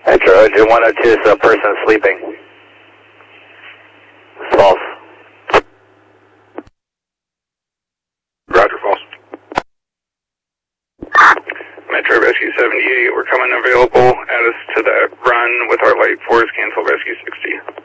Metro Ocean 102 is a person sleeping. False. Roger, false. Metro Rescue 78, we're coming available. Add us to that run with our light force, cancel Rescue 60.